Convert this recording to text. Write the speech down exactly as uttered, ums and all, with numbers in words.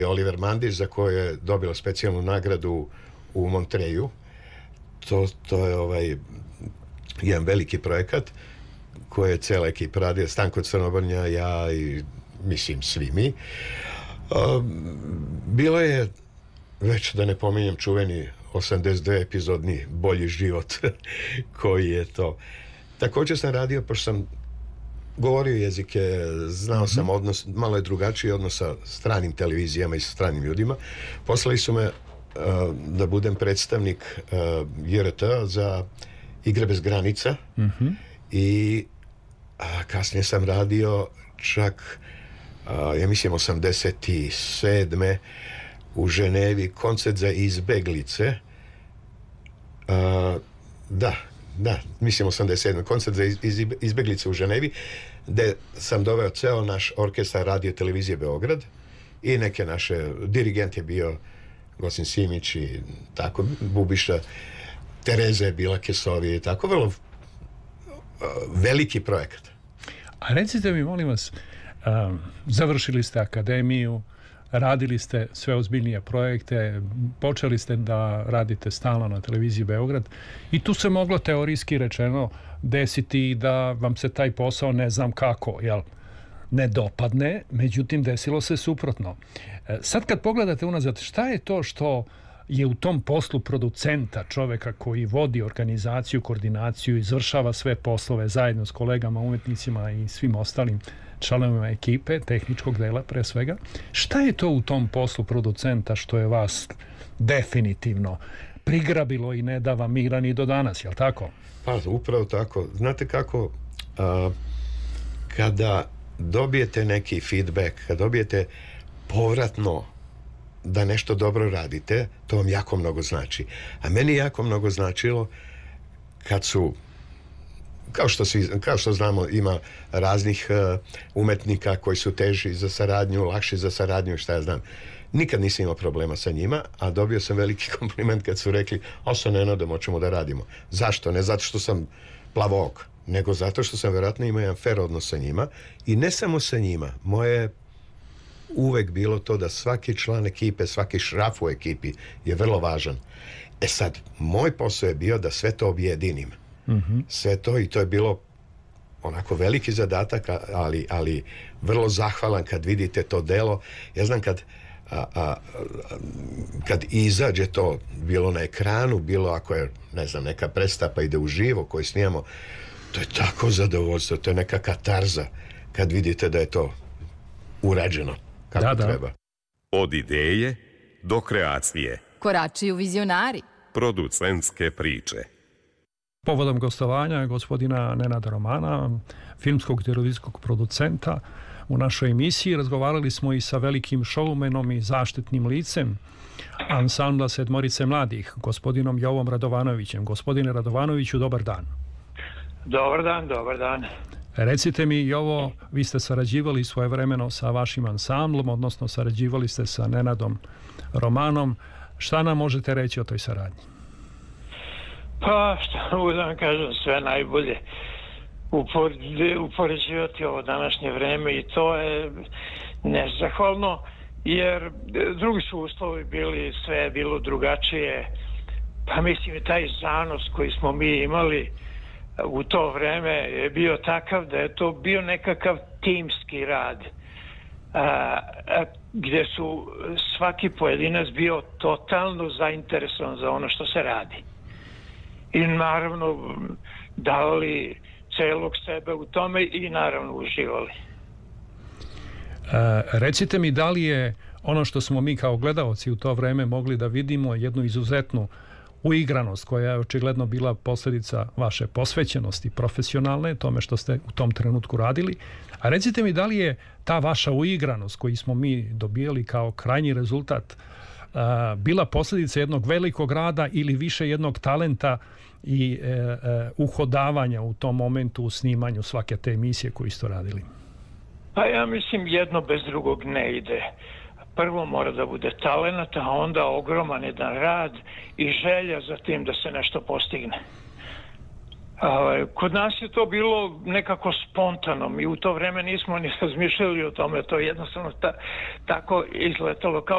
Oliver Mandić, za koju je dobila specijalnu nagradu u Montreju. To, to je ovaj jedan veliki projekat koji je cela ekipa radio, Stanko Crnobrnja, ja i mislim svi mi. Bilo je, već da ne pominjem, čuveni osamdeset dve epizodni Bolji život koji je to. Također sam radio, pošto sam govorio jezike, znao sam odnos, malo je drugačiji odnos sa stranim televizijama i sa stranim ljudima. Poslali su me uh, da budem predstavnik uh, J R T za Igre bez granica. Mm-hmm. I a, kasnije sam radio čak a, ja mislim osamdeset sedme u Ženevi koncert za izbeglice. A, da, da, mislim osamdeset sedme koncert za iz, iz, izbeglice u Ženevi, gde sam doveo ceo naš orkestar radio televizije Beograd i neke naše, dirigent je bio Gosin Simić i tako, Bubiša, Tereza je bila Kesovi i tako, vrlo uh, veliki projekat. A recite mi, molim vas, um, završili ste akademiju, radili ste sve ozbiljnije projekte, počeli ste da radite stalno na televiziji Beograd i tu se moglo teorijski rečeno desiti da vam se taj posao ne znam kako, jel, ne dopadne, međutim desilo se suprotno. E, sad kad pogledate unazad, šta je to što je u tom poslu producenta, čoveka koji vodi organizaciju, koordinaciju, izvršava sve poslove zajedno s kolegama, umetnicima i svim ostalim članovima ekipe, tehničkog dela pre svega. Šta je to u tom poslu producenta što je vas definitivno prigrabilo i ne da vam igra ni do danas, jel tako? Pa, upravo tako. Znate kako, a, kada dobijete neki feedback, kada dobijete povratno da nešto dobro radite, to vam jako mnogo znači. A meni jako mnogo značilo kad su, kao što, svi, kao što znamo, ima raznih uh, umetnika koji su teži za saradnju, lakši za saradnju, šta ja znam. Nikad nisam imao problema sa njima, a dobio sam veliki kompliment kad su rekli, o sa Nenadom hoćemo da radimo. Zašto? Ne zato što sam plavook, nego zato što sam vjerojatno imao jedan fair odnos sa njima. I ne samo sa njima. Moje uvek bilo to da svaki član ekipe, svaki šraf u ekipi je vrlo važan. E sad, moj posao je bio da sve to objedinim. Mm-hmm. Sve to, i to je bilo onako veliki zadatak, ali, ali vrlo zahvalan kad vidite to delo. Ja znam kad a, a, kad izađe to, bilo na ekranu, bilo ako je, ne znam, neka predstava pa ide uživo koju snijamo, to je tako zadovoljstvo, to je neka katarza kad vidite da je to urađeno kako da, da. treba. Od ideje do kreacije. Korači u vizionari. Producentske priče. Povodom gostovanja gospodina Nenada Romana, filmskog televizijskog producenta, u našoj emisiji razgovarali smo i sa velikim showmenom i zaštitnim licem ansambla Sedmorice mladih, gospodinom Jovom Radovanovićem. Gospodine Radovanoviću, dobar dan. Dobar dan, dobar dan. Recite mi, Jovo, vi ste sarađivali svojevremeno sa vašim ansamblom, odnosno sarađivali ste sa Nenadom Romanom. Šta nam možete reći o toj saradnji? Pa, što mogu da vam kažem, sve najbolje. Upoređivati ovo današnje vreme i to je nezahvalno, jer drugi su uslovi bili, sve je bilo drugačije. Pa mislim i taj zanos koji smo mi imali u to vreme je bio takav da je to bio nekakav timski rad, a, a, gdje su svaki pojedinac bio totalno zainteresovan za ono što se radi. I naravno dali celog sebe u tome i naravno uživali. E, recite mi, da li je ono što smo mi kao gledaoci u to vreme mogli da vidimo jednu izuzetnu uigranost koja je očigledno bila posljedica vaše posvećenosti profesionalne, tome što ste u tom trenutku radili. A recite mi, da li je ta vaša uigranost koju smo mi dobijali kao krajnji rezultat a, bila posljedica jednog velikog rada ili više jednog talenta i e, e, uhodavanja u tom momentu u snimanju svake te emisije koju ste radili? Pa ja mislim jedno bez drugog ne ide. Prvo mora da bude talent, a onda ogroman jedan rad i želja za tim da se nešto postigne. Kod nas je to bilo nekako spontano. Mi u to vreme nismo ni razmišljali o tome. To je jednostavno ta, tako izletalo kao